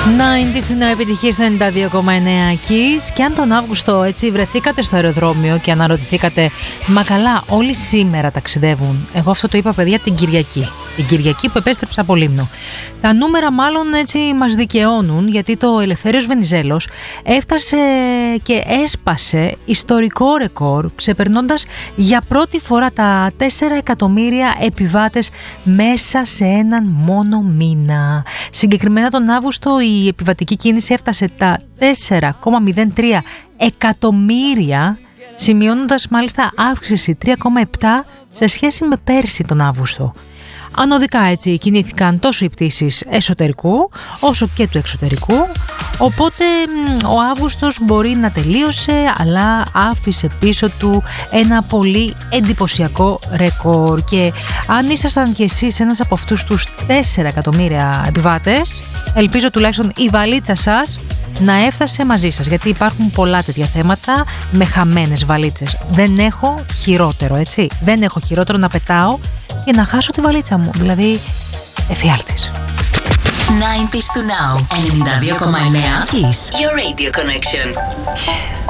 90 στην επιτυχία στο 92,9 Kiss. Και αν τον Αύγουστο έτσι βρεθήκατε στο αεροδρόμιο και αναρωτηθήκατε, μα καλά, όλοι σήμερα ταξιδεύουν. Εγώ αυτό το είπα, παιδιά, την Κυριακή. Την Κυριακή που επέστρεψα από Λίμνο. Τα νούμερα μάλλον έτσι μας δικαιώνουν, γιατί το Ελευθέριος Βενιζέλος έφτασε και έσπασε ιστορικό ρεκόρ, ξεπερνώντας για πρώτη φορά τα 4 εκατομμύρια επιβάτες μέσα σε έναν μόνο μήνα. Συγκεκριμένα τον Αύγουστο η επιβατική κίνηση έφτασε τα 4,03 εκατομμύρια, σημειώνοντας μάλιστα αύξηση 3,7 σε σχέση με πέρσι τον Αύγουστο. Ανωδικά έτσι κινήθηκαν τόσο οι πτήσεις εσωτερικού όσο και του εξωτερικού, οπότε ο Αύγουστος μπορεί να τελείωσε, αλλά άφησε πίσω του ένα πολύ εντυπωσιακό ρεκόρ. Και αν ήσασταν κι εσείς ένας από αυτούς τους 4 εκατομμύρια επιβάτες, ελπίζω τουλάχιστον η βαλίτσα σας να έφτασε μαζί σας, γιατί υπάρχουν πολλά τέτοια θέματα με χαμένες βαλίτσες. Δεν έχω χειρότερο, έτσι. Δεν έχω χειρότερο να πετάω και να χάσω τη βαλίτσα μου. Δηλαδή, εφιάλτης. 90s to now. 92,9 Kiss. Your radio connection. Kiss.